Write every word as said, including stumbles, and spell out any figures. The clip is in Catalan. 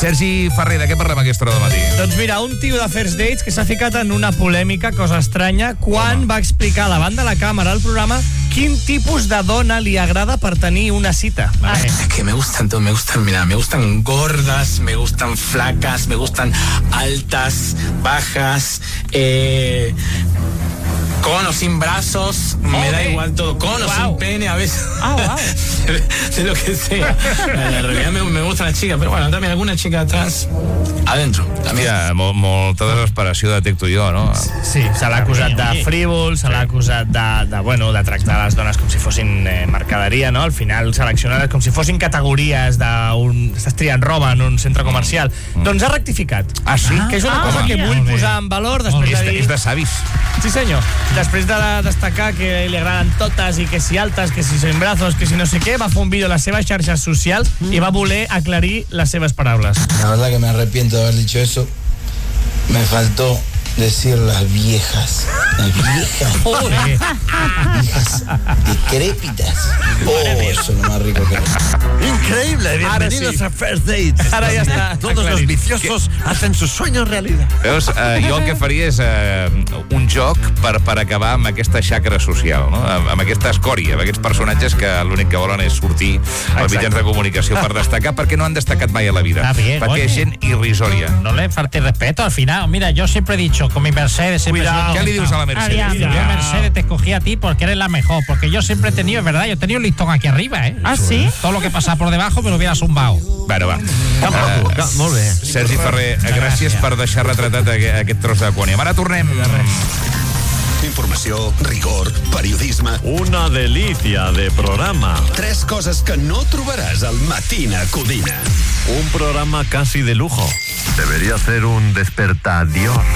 Sergi Ferrer, de què parlem aquesta hora del matí? Doncs mira, un tio de First Dates que s'ha ficat en una polèmica, cosa estranya, quan Home. va explicar davant de la càmera al programa quin tipus de dona li agrada per tenir una cita. Ah. Es que me gustan todo, me gustan, mira, me gustan gordas, me gustan flacas, me gustan altas, bajas, eh... con o sin brazos, oh, me da okay. igual todo, con wow. o sin pene, a veces. Ah, wow. de lo que sea. En realidad me, me gustan las chicas, pero bueno, también alguna chica atrás, adentro. També. Hòstia, mol, molta desesperació detecto jo, no? Sí, se l'ha acusat de frívol, se l'ha acusat de, de, bueno, de tractar les dones com si fossin eh, mercaderia, no? Al final seleccionades com si fossin categories d'un... Estàs triant roba en un centre comercial. Mm. Doncs ha rectificat. Ah, sí? Que és una ah, cosa que vull bé. posar en valor després és, de dir... És de savis. Sí, senyor. Després de destacar que li agraden totes i que si altes, que si sin brazos, que si no sé què, va fer un vídeo a les seves xarxes socials mm. i va voler aclarir les seves paraules. La verdad que me arrepiento de haber dicho eso. Me faltó decir las viejas. Las viejas. Oh, viejas decrépitas. Oh, eso es lo más rico que hay. Increíble, bienvenidos sí. a First Dates. Ara ja està. Todos los viciosos ¿Qué? hacen sus sueños realidad. Veus, eh, jo el que faria és eh, un joc per, per acabar amb aquesta xacra social, no? Amb, amb aquesta escòria, amb aquests personatges que l'únic que volen és sortir als mitjans de comunicació per destacar, perquè no han destacat mai a la vida. Bien, perquè és gent irrisòria. No le falte respeto al final. Mira, yo siempre he dicho con mi Mercedes... Cuidado. ¿Qué le dices a la Mercedes? Yo Mercedes te escogí a ti porque eres la mejor. Porque yo siempre he tenido, es verdad, yo he tenido un listón aquí arriba, ¿eh? Ah, sí? Todo lo que pasa por debajo me lo hubiera zumbado. Bueno, va. Uh, molt bé. Sergi Ferrer, gràcies per deixar retratat aquest tros de Quòniam. Ara tornem. Informació, rigor, periodisme. Una delicia de programa. Tres coses que no trobaràs al Matina Codina. Un programa casi de lujo. Debería ser un despertador.